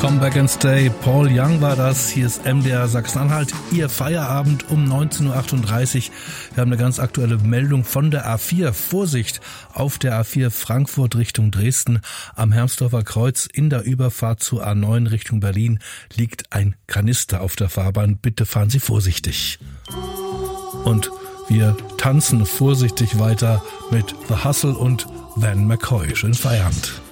Come Back and Stay, Paul Young war das. Hier ist MDR Sachsen-Anhalt, Ihr Feierabend um 19.38 Uhr. Wir haben eine ganz aktuelle Meldung von der A4. Vorsicht auf der A4 Frankfurt Richtung Dresden. Am Hermsdorfer Kreuz in der Überfahrt zur A9 Richtung Berlin liegt ein Kanister auf der Fahrbahn. Bitte fahren Sie vorsichtig. Und wir tanzen vorsichtig weiter mit The Hustle und Van McCoy. Schönen Feierabend.